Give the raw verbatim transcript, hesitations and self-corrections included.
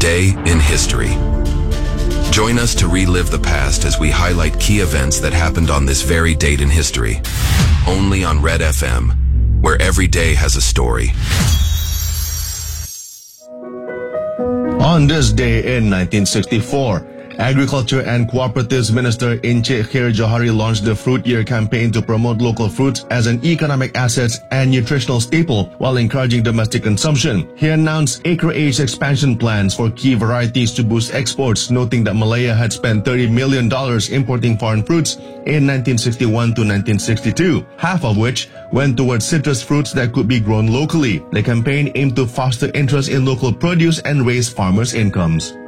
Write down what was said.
Today in History. Join us to relive the past as we highlight key events that happened on this very date in history. Only on Red F M, where every day has a story. On this day in nineteen sixty-four, Agriculture and Cooperatives Minister Inche Khair Johari launched the Fruit Year campaign to promote local fruits as an economic asset and nutritional staple while encouraging domestic consumption. He announced acreage expansion plans for key varieties to boost exports, noting that Malaya had spent thirty million dollars importing foreign fruits in nineteen sixty-one to nineteen sixty-two, half of which went towards citrus fruits that could be grown locally. The campaign aimed to foster interest in local produce and raise farmers' incomes.